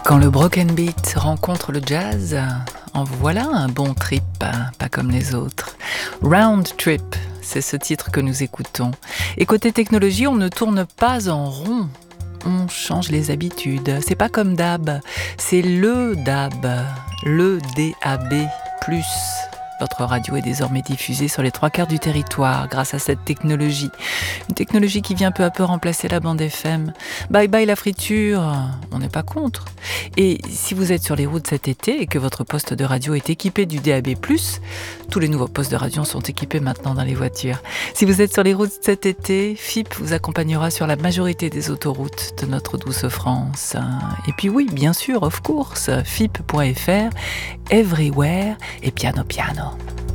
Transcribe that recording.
Quand le broken beat rencontre le jazz, en voilà un bon trip, pas comme les autres. Round Trip, c'est ce titre que nous écoutons. Et côté technologie, on ne tourne pas en rond. On change les habitudes. C'est pas comme DAB, c'est le DAB, le DAB+. Votre radio est désormais diffusée sur les 3/4 du territoire grâce à cette technologie. Une technologie qui vient peu à peu remplacer la bande FM. Bye bye la friture, on n'est pas contre. Et si vous êtes sur les routes cet été et que votre poste de radio est équipé du DAB+, tous les nouveaux postes de radio sont équipés maintenant dans les voitures. Si vous êtes sur les routes cet été, FIP vous accompagnera sur la majorité des autoroutes de notre douce France. Et puis oui, bien sûr, of course, FIP.fr, everywhere et piano piano.